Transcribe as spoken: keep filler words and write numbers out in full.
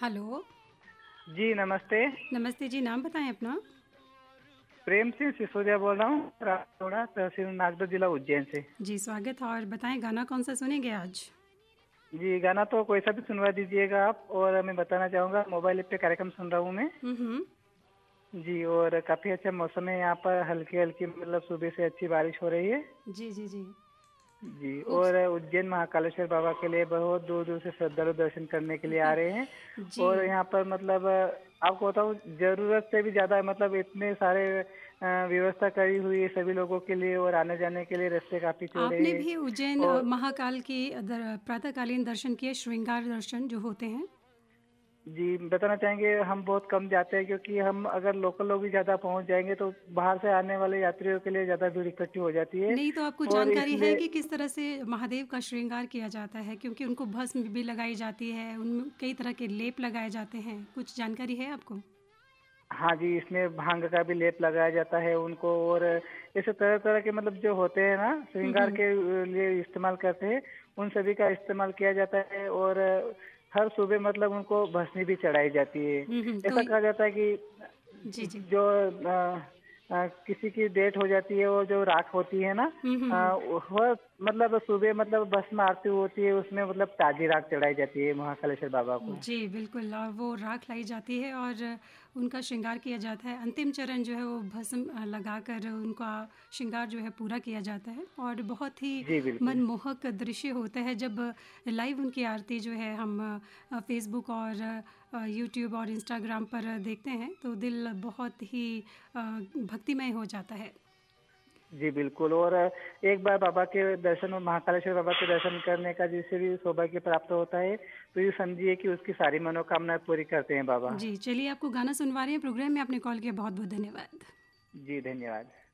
Hello. जी, नमस्ते। नमस्ते जी, नाम बताएँ अपना? प्रेम सिंह सिसोदिया बोल रहा हूँ, राठौड़ा तहसील नागदा जिला उज्जैन से। जी, स्वागत है और बताएँ गाना कौन-सा सुनेंगे आज? जी, गाना तो कोई सा भी सुनवा दीजिएगा आप और मैं बताना चाहूँगा मोबाइल ऐप पे कार्यक्रम सुन रहा हूँ मैं। हुँ, हुँ। जी, और काफ़ी अच्छा मौसम है यहाँ पर, हल्की-हल्की मतलब सुबह से अच्छी बारिश हो रही है। जी, जी, जी। जी, खूब और उज्जैन महाकालेश्वर बाबा के लिए बहुत दूर-दूर से श्रद्धालु दर्शन करने के लिए आ रहे हैं और जी। यहाँ पर मतलब आपको बताऊँ ज़रूरत से भी ज़्यादा मतलब इतने सारे अ, व्यवस्था करी हुई है सभी लोगों के लिए और आने-जाने के लिए रास्ते काफ़ी चौड़े आपने हैं भी उज्जैन अ, और महाकाल की दर प्रातःकालीन दर्शन किए, श्रृंगार दर्शन जो होते हैं? जी, बताना चाहेंगे हम बहुत कम जाते हैं क्योंकि हम अगर लोकल लोग भी ज़्यादा पहुँच जाएँगे तो बाहर से आने वाले यात्रियों के लिए ज़्यादा भीड़ इकट्ठी हो जाती है नहीं, तो आपको और जानकारी है इसलिए कि किस तरह से महादेव का श्रृंगार किया जाता है? क्योंकि उनको भस्म भी लगाई जाती है, उनमें कई तरह के लेप लगाए जाते हैं, कुछ जानकारी है आपको? हाँ जी, इसमें भांग का भी लेप लगाया जाता है उनको और ऐसे तरह-तरह के मतलब जो होते हैं ना हुँ, श्रृंगार हुँ। के लिए इस्तेमाल करते हैं, उन सभी का इस्तेमाल किया जाता है और हर सुबह मतलब उनको भस्मी भी चढ़ाई जाती है। हुँ, हुँ। तो ऐसा कहा जाता है कि जी, जी। जो अ अ, किसी की डेथ हो जाती है और जो राख होती है ना हुँ, हुँ, अ, हुँ। वह मतलब सुबह मतलब भस्म आरती होती है उसमें मतलब ताज़ी राख चढ़ाई जाती है महाकालेश्वर बाबा को। जी, बिल्कुल और वो राख लाई जाती है और उनका श्रृंगार किया जाता है। अंतिम चरण जो है वो भस्म अ, लगाकर उनका श्रृंगार जो है पूरा किया जाता है और बहुत ही जी, बिल्कुल। मनमोहक दृश्य होता है जब लाइव उनकी आरती जो है हम अ, फ़ेसबुक और अ, यूट्यूब और इंस्टाग्राम पर देखते हैं तो दिल बहुत ही अ, भक्तिमय हो जाता है। जी, बिल्कुल और एक बार बाबा के दर्शन और महाकालेश्वर बाबा के दर्शन करने का जिसे भी सौभाग्य प्राप्त होता है, तो ये समझिए कि उसकी सारी मनोकामनाएँ पूरी करते हैं बाबा। जी, चलिए आपको गाना सुनवा रहे हैं प्रोग्राम में आपने कॉल किया बहुत-बहुत धन्यवाद। जी, धन्यवाद।